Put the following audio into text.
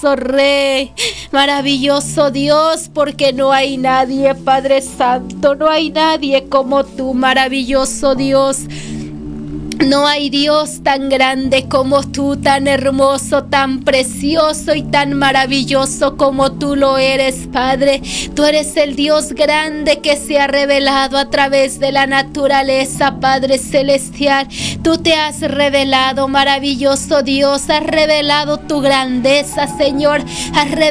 maravilloso Rey, maravilloso Dios, porque no hay nadie, Padre Santo, no hay nadie como tú, maravilloso Dios. No hay Dios tan grande como tú, tan hermoso, tan precioso y tan maravilloso como tú lo eres, Padre. Tú eres el Dios grande que se ha revelado a través de la naturaleza, Padre Celestial. Tú te has revelado, maravilloso Dios, has revelado tu grandeza, Señor. Has revelado